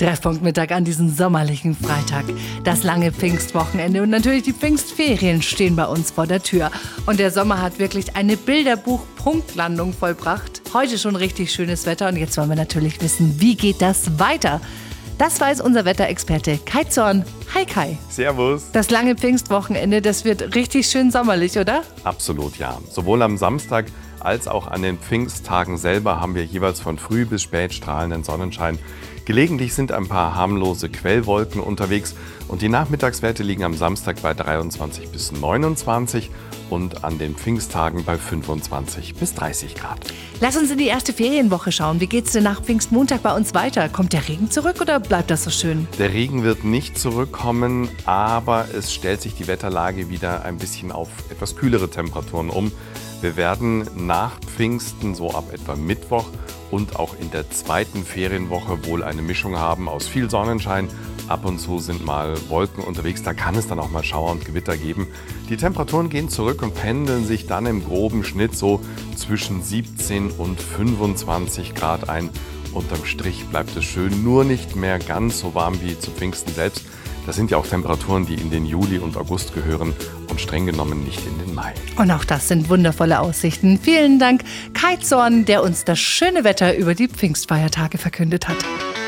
Treffpunkt Mittag an diesem sommerlichen Freitag. Das lange Pfingstwochenende und natürlich die Pfingstferien stehen bei uns vor der Tür. Und der Sommer hat wirklich eine Bilderbuch-Punktlandung vollbracht. Heute schon richtig schönes Wetter und jetzt wollen wir natürlich wissen, wie geht das weiter? Das weiß unser Wetterexperte Kai Zorn. Hi Kai. Servus. Das lange Pfingstwochenende, das wird richtig schön sommerlich, oder? Absolut, ja. Sowohl am Samstag als auch an den Pfingsttagen selber haben wir jeweils von früh bis spät strahlenden Sonnenschein. Gelegentlich sind ein paar harmlose Quellwolken unterwegs und die Nachmittagswerte liegen am Samstag bei 23 bis 29 und an den Pfingsttagen bei 25 bis 30 Grad. Lass uns in die erste Ferienwoche schauen. Wie geht's denn nach Pfingstmontag bei uns weiter? Kommt der Regen zurück oder bleibt das so schön? Der Regen wird nicht zurückkommen, aber es stellt sich die Wetterlage wieder ein bisschen auf etwas kühlere Temperaturen um. Wir werden nach Pfingsten, so ab etwa Mittwoch und auch in der zweiten Ferienwoche wohl eine Mischung haben aus viel Sonnenschein. Ab und zu sind mal Wolken unterwegs, da kann es dann auch mal Schauer und Gewitter geben. Die Temperaturen gehen zurück und pendeln sich dann im groben Schnitt so zwischen 17 und 25 Grad ein. Unterm Strich bleibt es schön, nur nicht mehr ganz so warm wie zu Pfingsten selbst. Das sind ja auch Temperaturen, die in den Juli und August gehören und streng genommen nicht in den Mai. Und auch das sind wundervolle Aussichten. Vielen Dank, Kai Zorn, der uns das schöne Wetter über die Pfingstfeiertage verkündet hat.